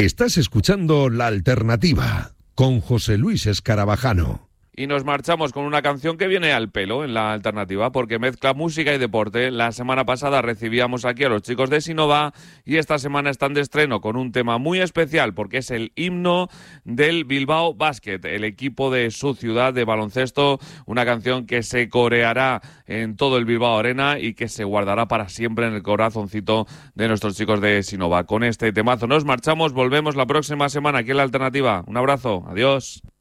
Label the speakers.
Speaker 1: Estás escuchando La Alternativa con José Luis Escarabajano.
Speaker 2: Y nos marchamos con una canción que viene al pelo en La Alternativa porque mezcla música y deporte. La semana pasada recibíamos aquí a los chicos de Sinova y esta semana están de estreno con un tema muy especial porque es el himno del Bilbao Basket, el equipo de su ciudad de baloncesto, una canción que se coreará en todo el Bilbao Arena y que se guardará para siempre en el corazoncito de nuestros chicos de Sinova. Con este temazo nos marchamos, volvemos la próxima semana aquí en La Alternativa. Un abrazo, adiós.